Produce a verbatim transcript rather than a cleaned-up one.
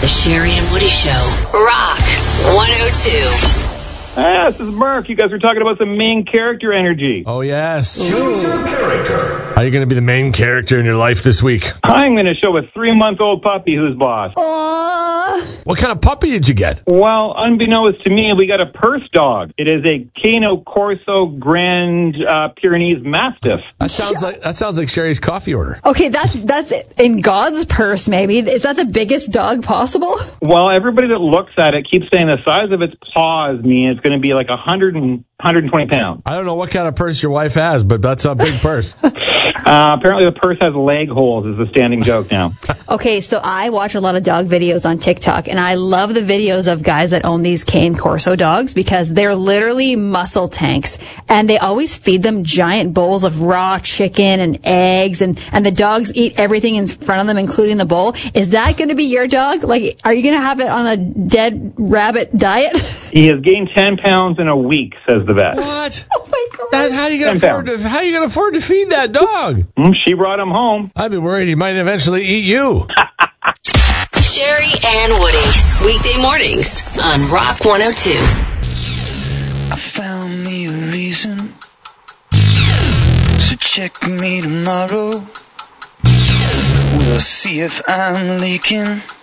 Sherry and Woody Show. Rock one oh two. Ah, this is Mark. You guys were talking about the main character energy. Oh, yes. Choose your character. Are you going to be the main character in your life this week? I'm going to show a three-month-old puppy who's boss. Aww. What kind of puppy did you get? Well, unbeknownst to me, we got a purse dog. It is a Cane Corso Grand uh, Pyrenees Mastiff. That sounds like that sounds like Sherry's coffee order. Okay, that's that's in God's purse, maybe. Is that the biggest dog possible? Well, everybody that looks at it keeps saying the size of its paws mean it's going to be like one hundred and one hundred twenty pounds. I don't know what kind of purse your wife has, but that's a big purse. Uh, apparently the purse has leg holes is the standing joke now. Okay, so I watch a lot of dog videos on TikTok, and I love the videos of guys that own these Cane Corso dogs because they're literally muscle tanks, and they always feed them giant bowls of raw chicken and eggs, and, and the dogs eat everything in front of them, including the bowl. Is that going to be your dog? Like, are you going to have it on a dead rabbit diet? He has gained ten pounds in a week, says the vet. What? Oh, my God. That, how are you going to afford to, how are you going to afford to feed that dog? Mm, she brought him home. I'd be worried he might eventually eat you. Sherry and Woody. Weekday mornings on Rock one oh two. I found me a reason, so check me tomorrow. We'll see if I'm leaking.